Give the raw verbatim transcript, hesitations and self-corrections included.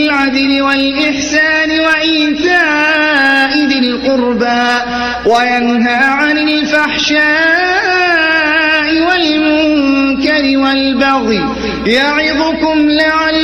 بالعدل والإحسان وإيتاء ذي القربى وينهى عن الفحشاء والمنكر والبغي يعظكم لعلكم